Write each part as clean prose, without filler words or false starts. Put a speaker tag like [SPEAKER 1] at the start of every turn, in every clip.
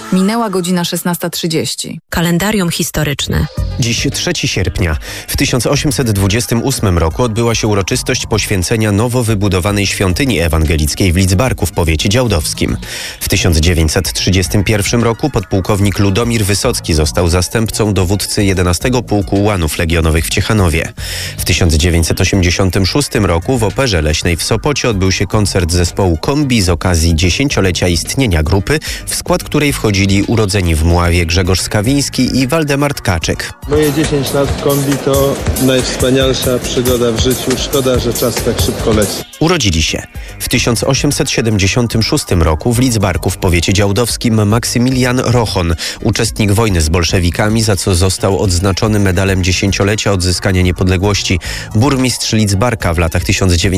[SPEAKER 1] Minęła godzina 16:30.
[SPEAKER 2] Kalendarium historyczne.
[SPEAKER 3] Dziś 3 sierpnia. W 1828 roku odbyła się uroczystość poświęcenia nowo wybudowanej świątyni ewangelickiej w Lidzbarku w powiecie działdowskim. W 1931 roku podpułkownik Ludomir Wysocki został zastępcą dowódcy 11 Pułku Ułanów Legionowych w Ciechanowie. W 1986 roku w Operze Leśnej w Sopocie odbył się koncert zespołu Kombi z okazji 10-lecia istnienia grupy, w skład której wchodzili urodzeni w Mławie Grzegorz Skawiński i Waldemar Tkaczyk.
[SPEAKER 4] Moje 10 lat w Kombi to najwspanialsza przygoda w życiu. Szkoda, że czas tak szybko leci.
[SPEAKER 3] Urodzili się w 1876 roku w Lidzbarku w powiecie działdowskim Maksymilian Rochon, uczestnik wojny z bolszewikami, za co został odznaczony medalem 10-lecia odzyskania niepodległości. Burmistrz Lidzbarka w latach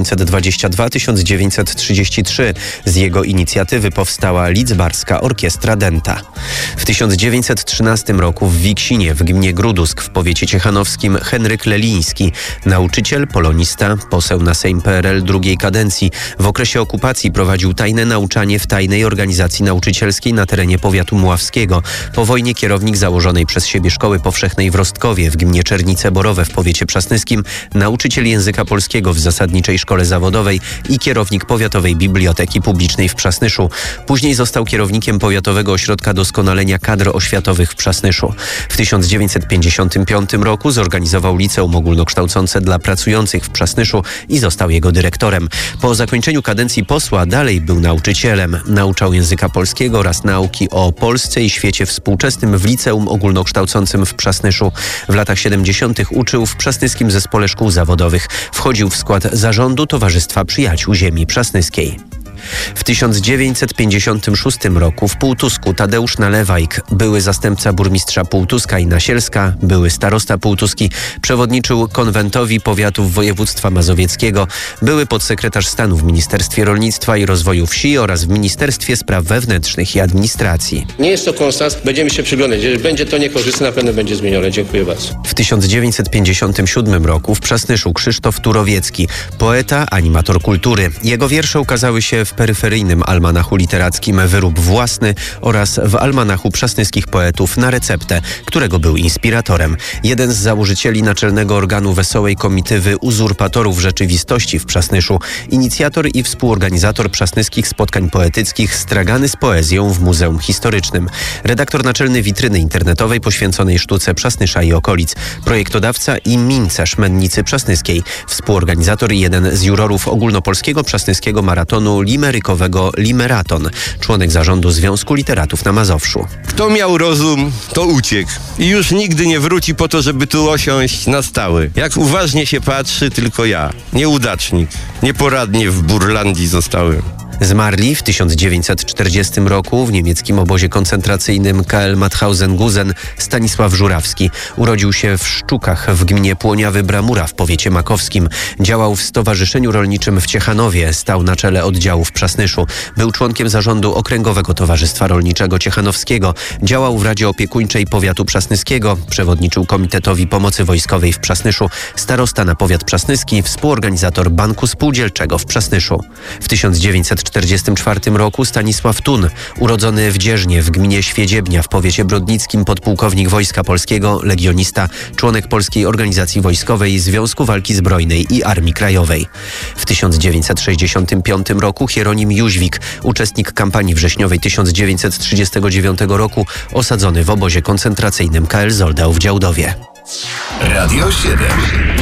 [SPEAKER 3] 1922-1933. Z jego inicjatywy powstała Lidzbarska Orkiestra Dęta. W 1913 roku w Wiksinie w gminie Grudusk w powiecie ciechanowskim Henryk Leliński, nauczyciel, polonista, poseł na Sejm PRL drugiej kadencji. W okresie okupacji prowadził tajne nauczanie w tajnej organizacji nauczycielskiej na terenie powiatu mławskiego. Po wojnie kierownik założonej przez siebie Szkoły Powszechnej w Rostkowie w gminie Czernice Borowe w powiecie przasnyskim, nauczyciel języka polskiego w Zasadniczej Szkole Zawodowej i kierownik Powiatowej Biblioteki Publicznej w Przasnyszu. Później został kierownikiem Powiatowego Ośrodka Doskonalenia Kadr Oświatowych w Przasnyszu. W 1955 roku zorganizował liceum ogólnokształcące dla pracujących w Przasnyszu i został jego dyrektorem. Po zakończeniu kadencji posła dalej był nauczycielem. Nauczał języka polskiego oraz nauki o Polsce i świecie współczesnym w liceum ogólnokształcącym w Przasnyszu. W latach 70. uczył w Przasnyskim Zespole Szkół Zawodowych. Wchodził w skład zarządu Towarzystwa Przyjaciół Ziemi Przasnyskiej. W 1956 roku w Półtusku Tadeusz Nalewajk, były zastępca burmistrza Półtuska i Nasielska, były starosta Półtuski, przewodniczył konwentowi powiatów województwa mazowieckiego, były podsekretarz stanu w Ministerstwie Rolnictwa i Rozwoju Wsi oraz w Ministerstwie Spraw Wewnętrznych i Administracji.
[SPEAKER 5] Nie jest to konstans, będziemy się przyglądać. Jeżeli będzie to niekorzystne, na pewno będzie zmienione. Dziękuję bardzo.
[SPEAKER 3] W 1957 roku w Przasnyszu Krzysztof Turowiecki, poeta, animator kultury. Jego wiersze ukazały się w peryferyjnym almanachu literackim Wyrób Własny oraz w almanachu przasnyskich poetów Na receptę, którego był inspiratorem. Jeden z założycieli naczelnego organu Wesołej Komitywy Uzurpatorów Rzeczywistości w Przasnyszu, inicjator i współorganizator przasnyskich spotkań poetyckich Stragany z poezją w Muzeum Historycznym. Redaktor naczelny witryny internetowej poświęconej sztuce Przasnysza i okolic. Projektodawca i mincerz Mennicy Przasnyskiej. Współorganizator i jeden z jurorów ogólnopolskiego przasnyskiego maratonu limerykowego Limeraton, członek zarządu Związku Literatów na Mazowszu.
[SPEAKER 6] Kto miał rozum, to uciekł i już nigdy nie wróci po to, żeby tu osiąść na stałe. Jak uważnie się patrzy, tylko ja, nieudacznik, nieporadnie w Burlandii zostałem.
[SPEAKER 3] Zmarli w 1940 roku w niemieckim obozie koncentracyjnym KL Mauthausen-Gusen Stanisław Żurawski. Urodził się w Szczukach w gminie Płoniawy-Bramura w powiecie makowskim. Działał w Stowarzyszeniu Rolniczym w Ciechanowie, stał na czele oddziału w Przasnyszu. Był członkiem zarządu Okręgowego Towarzystwa Rolniczego Ciechanowskiego. Działał w Radzie Opiekuńczej Powiatu Przasnyskiego. Przewodniczył Komitetowi Pomocy Wojskowej w Przasnyszu. Starosta na powiat przasnyski, współorganizator Banku Spółdzielczego w Przasnyszu. W 1944 roku Stanisław Thun, urodzony w Dzierżnie w gminie Świedziebnia w powiecie brodnickim, podpułkownik Wojska Polskiego, legionista, członek Polskiej Organizacji Wojskowej, Związku Walki Zbrojnej i Armii Krajowej. W 1965 roku Hieronim Jóźwik, uczestnik kampanii wrześniowej 1939 roku, osadzony w obozie koncentracyjnym KL Zoldau w Działdowie.
[SPEAKER 7] Radio 7.